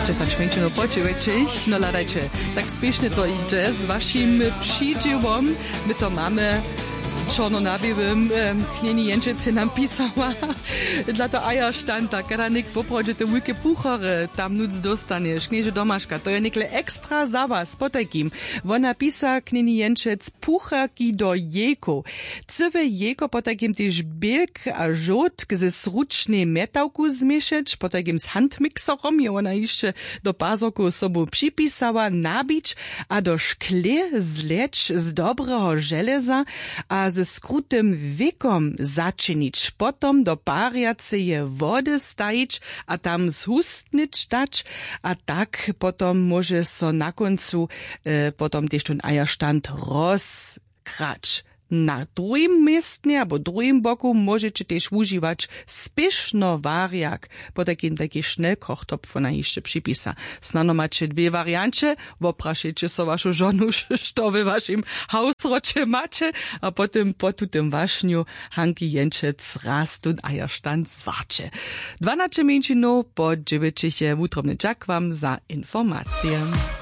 10 minut počujete, no ladajcie, tak spiesznie to idzie z waszym przydziewom. My to mamy czarno-na-białym, Kneni Jęczycy nam pisała. Dla to Eierstanda, kada nik poprodzie te wielkie puchary tam nuc dostaniesz. Knieże Domaszka, to je nikle ekstra za was, potakim. Ona pisa Kneni Jęczyc pucharki do jeko. Cywe jeko potakim też bielk a żółt ze srucznej metałku zmieszać, potakim z handmixerom je ona jeszcze do pazoku sobu przypisała nabić, a do szkle zlecz z dobrego żeleza, a ze skrutym wiekom zaczynić, potom do pariaceje wody stajić, a tam zhustnić dać, a tak potom może so na końcu potom też ten Eierstand rozkrać. Na drugim miestnie albo drugim boku możecie też używać spieszno wariak, bo taki schnellkochtopf na jeszcze przypisa. Znano macie dwie wariancie, popraszajcie so waszą żonu, što wy waszym hausrocie macie, a potem po tym waśniu Hanki Jęczyc raz ten Eierstand zwarcie. 12 minut po 9 utrobny dziak wam za informacje.